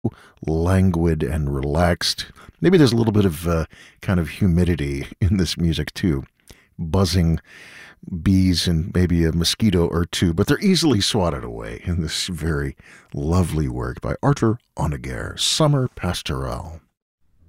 languid and relaxed. Maybe there's a little bit of kind of humidity in this music too. Buzzing bees and maybe a mosquito or two, but they're easily swatted away in this very lovely work by Arthur Honegger, Summer Pastoral.